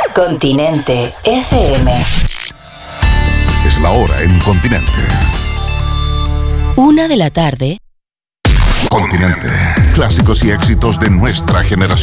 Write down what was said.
Continente FM. Es la hora en Continente. 1 de la tarde. Continente. Clásicos y éxitos de nuestra generación.